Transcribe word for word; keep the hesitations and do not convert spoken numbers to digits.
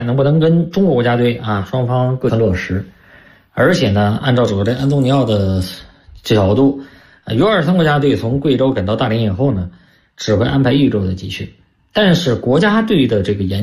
能不能跟中国国家队啊双方各自落实。而且呢，按照主教练安东尼奥的角度，U 二十三国家队从贵州赶到大连以后呢，只会安排豫州的集训，但是国家队的这个研